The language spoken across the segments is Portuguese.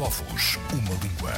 povos, uma língua.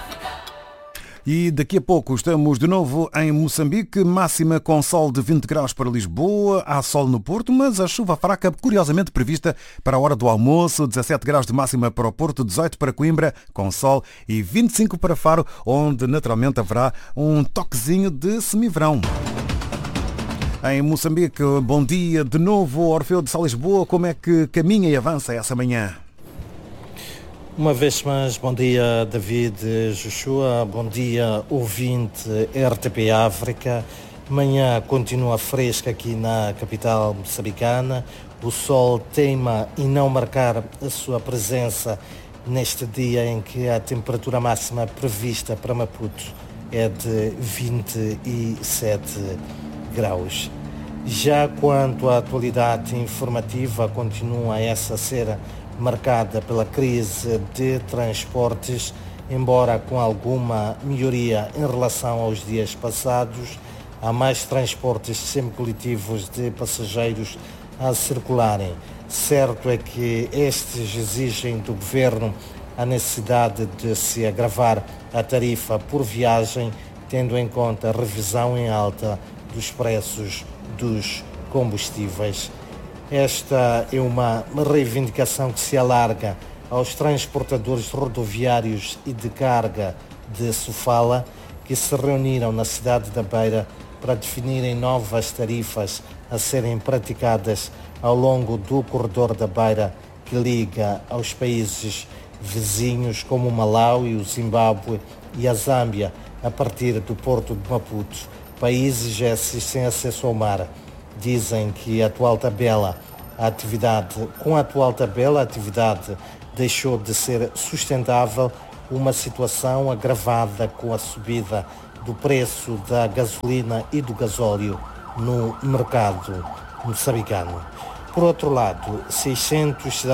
E daqui a pouco estamos de novo em Moçambique, máxima com sol de 20 graus para Lisboa, há sol no Porto, mas a chuva fraca curiosamente prevista para a hora do almoço, 17 graus de máxima para o Porto, 18 para Coimbra com sol e 25 para Faro, onde naturalmente haverá um toquezinho de semiverão. Em Moçambique, bom dia de novo, Orfeu de Sá Lisboa, como é que caminha e avança essa manhã? Uma vez mais, bom dia David Joshua, bom dia ouvinte RTP África. Manhã continua fresca aqui na capital moçambicana. O sol teima em não marcar a sua presença neste dia em que a temperatura máxima prevista para Maputo é de 27 graus. Já quanto à atualidade informativa, continua essa ser marcada pela crise de transportes, embora com alguma melhoria em relação aos dias passados. Há mais transportes semicoletivos de passageiros a circularem. Certo é que estes exigem do governo a necessidade de se agravar a tarifa por viagem, tendo em conta a revisão em alta dos preços dos combustíveis. Esta é uma reivindicação que se alarga aos transportadores rodoviários e de carga de Sofala, que se reuniram na cidade da Beira para definirem novas tarifas a serem praticadas ao longo do corredor da Beira, que liga aos países vizinhos como o Malawi, o Zimbábue e a Zâmbia, a partir do porto de Maputo, países esses sem acesso ao mar. Dizem que com a atual tabela, a atividade deixou de ser sustentável, uma situação agravada com a subida do preço da gasolina e do gasóleo no mercado moçambicano. Por outro lado, 600